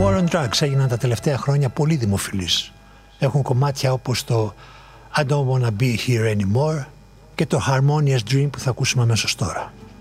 War on Drugs έγιναν τα τελευταία χρόνια πολύ δημοφιλείς. Έχουν κομμάτια όπως το I Don't Wanna Be Here Anymore και το Harmonious Dream που θα ακούσουμε αμέσως τώρα.